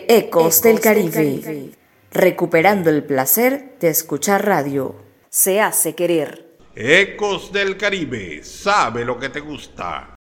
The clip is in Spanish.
Ecos del Caribe, recuperando el placer de escuchar radio. Se hace querer. Ecos del Caribe, sabe lo que te gusta.